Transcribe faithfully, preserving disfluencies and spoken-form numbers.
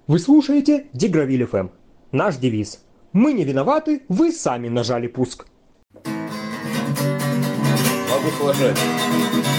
Вы слушаете Дигравиль эф эм. Наш девиз: мы не виноваты, вы сами нажали пуск. Могу сложить.